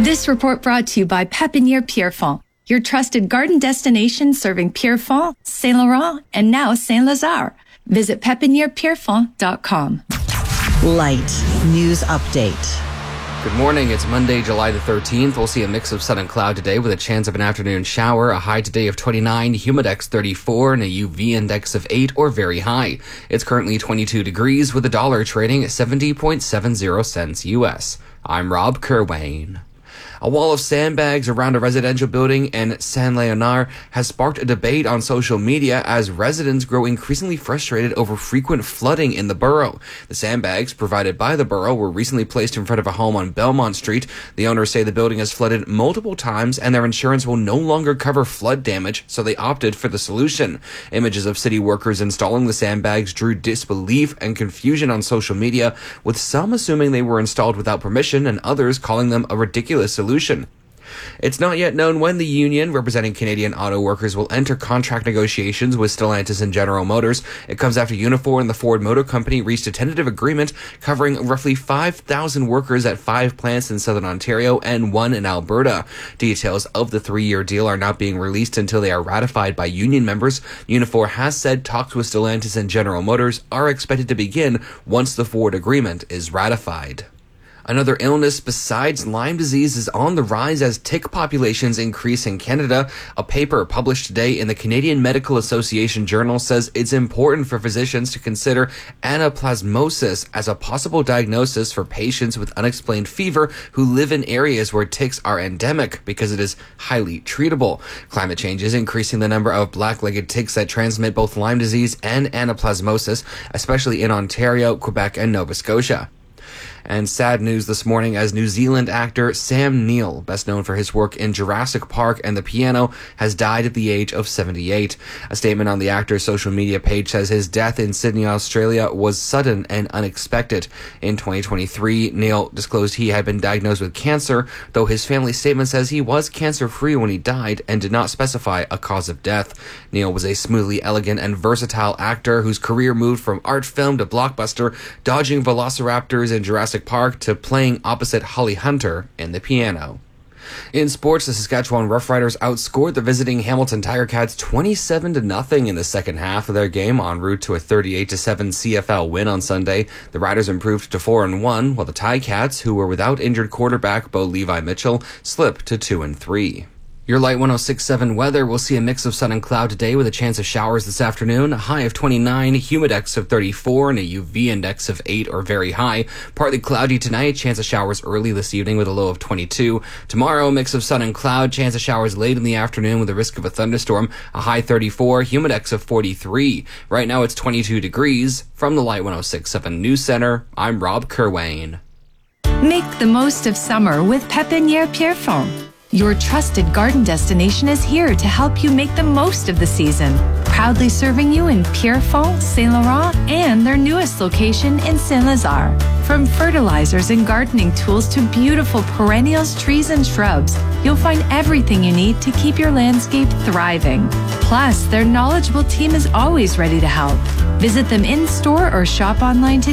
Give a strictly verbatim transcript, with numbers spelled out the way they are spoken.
This report brought to you by Pépinière Pierrefonds, your trusted garden destination serving Pierrefonds, Saint Laurent, and now Saint Lazare. Visit pépinière pierrefonds dot com. Light News Update. Good morning. It's Monday, July the thirteenth. We'll see a mix of sun and cloud today with a chance of an afternoon shower, a high today of twenty-nine, humidex thirty-four, and a U V index of eight or very high. It's currently twenty-two degrees with the dollar trading at seventy point seven zero cents U S. I'm Rob Kerwayne. A wall of sandbags around a residential building in Saint-Léonard has sparked a debate on social media as residents grow increasingly frustrated over frequent flooding in the borough. The sandbags, provided by the borough, were recently placed in front of a home on Belmont Street. The owners say the building has flooded multiple times and their insurance will no longer cover flood damage, so they opted for the solution. Images of city workers installing the sandbags drew disbelief and confusion on social media, with some assuming they were installed without permission and others calling them a ridiculous solution. It's not yet known when the union representing Canadian auto workers will enter contract negotiations with Stellantis and General Motors. It comes after Unifor and the Ford Motor Company reached a tentative agreement covering roughly five thousand workers at five plants in southern Ontario and one in Alberta. Details of the three-year deal are not being released until they are ratified by union members. Unifor has said talks with Stellantis and General Motors are expected to begin once the Ford agreement is ratified. Another illness besides Lyme disease is on the rise as tick populations increase in Canada. A paper published today in the Canadian Medical Association Journal says it's important for physicians to consider anaplasmosis as a possible diagnosis for patients with unexplained fever who live in areas where ticks are endemic because it is highly treatable. Climate change is increasing the number of black-legged ticks that transmit both Lyme disease and anaplasmosis, especially in Ontario, Quebec, and Nova Scotia. And sad news this morning as New Zealand actor Sam Neill, best known for his work in Jurassic Park and The Piano, has died at the age of seventy-eight. A statement on the actor's social media page says his death in Sydney, Australia was sudden and unexpected. In twenty twenty-three, Neill disclosed he had been diagnosed with cancer, though his family statement says he was cancer-free when he died and did not specify a cause of death. Neill was a smoothly elegant and versatile actor whose career moved from art film to blockbuster, dodging velociraptors in Jurassic Park to playing opposite Holly Hunter in The Piano. In sports, the Saskatchewan Roughriders outscored the visiting Hamilton Tiger Cats twenty-seven to nothing in the second half of their game en route to a thirty-eight to seven C F L win on Sunday. The Riders improved to four and one, while the Ticats, who were without injured quarterback Bo Levi Mitchell, slipped to two and three. Your Light one oh six point seven weather will see a mix of sun and cloud today with a chance of showers this afternoon, a high of twenty-nine, humidex of thirty-four, and a U V index of eight or very high. Partly cloudy tonight, chance of showers early this evening with a low of twenty-two. Tomorrow, a mix of sun and cloud, chance of showers late in the afternoon with a risk of a thunderstorm, a high thirty-four, humidex of forty-three. Right now it's twenty-two degrees. From the Light one oh six point seven News Center, I'm Rob Kerwayne. Make the most of summer with Pépinière Pierrefonds. Your trusted garden destination is here to help you make the most of the season. Proudly serving you in Pierrefonds, Saint Laurent, and their newest location in Saint Lazare. From fertilizers and gardening tools to beautiful perennials, trees, and shrubs, you'll find everything you need to keep your landscape thriving. Plus, their knowledgeable team is always ready to help. Visit them in store or shop online today.